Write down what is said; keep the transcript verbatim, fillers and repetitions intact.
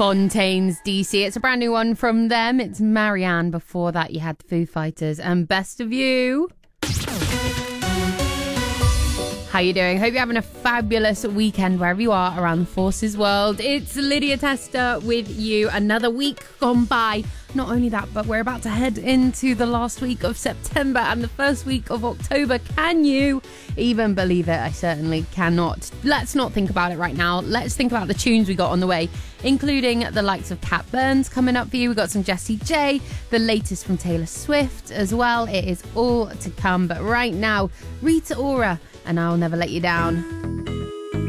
Fontaines D C. It's a brand new one from them. It's Marianne. Before that, you had the Foo Fighters and Best of You. How you doing? Hope you're having a fabulous weekend wherever you are around the Forces world. It's Lydia Tester with you. Another week gone by. Not only that, but we're about to head into the last week of September and the first week of October. Can you even believe it? I certainly cannot. Let's not think about it right now. Let's think about the tunes we got on the way, including the likes of Cat Burns coming up for you. We got some Jessie J, the latest from Taylor Swift as well. It is all to come. But right now, Rita Ora and I'll Never Let You Down.